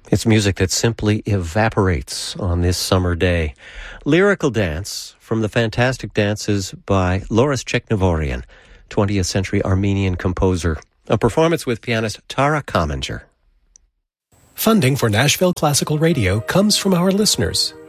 It's music that simply evaporates on this summer day. Lyrical Dance from the fantastic dances by Loris Cheknivorian, 20th century Armenian composer. A performance with pianist Tara Kamenger. Funding for Nashville Classical Radio comes from our listeners